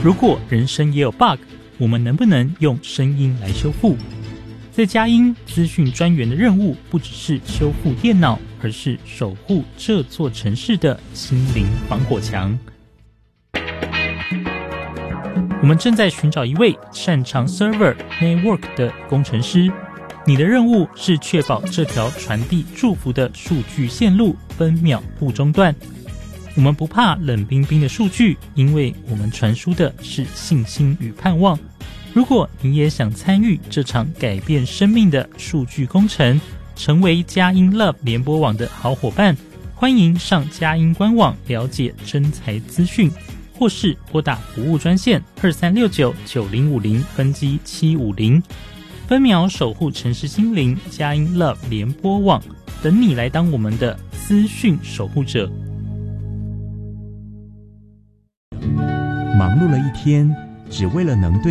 如果人生也有 bug， 我们能不能用声音来修复？在佳音资讯专员的任务不只是修复电脑，而是守护这座城市的心灵防火墙。我们正在寻找一位擅长 server network 的工程师，你的任务是确保这条传递祝福的数据线路分秒不中断。我们不怕冷冰冰的数据，因为我们传输的是信心与盼望。如果你也想参与这场改变生命的数据工程，成为佳音 Love 联播网的好伙伴，欢迎上佳音官网了解征才资讯，或是拨打服务专线23699050分机750，分秒守护城市心灵，佳音 Love 联播网，等你来当我们的资讯守护者。 忙碌了一天，只为了能对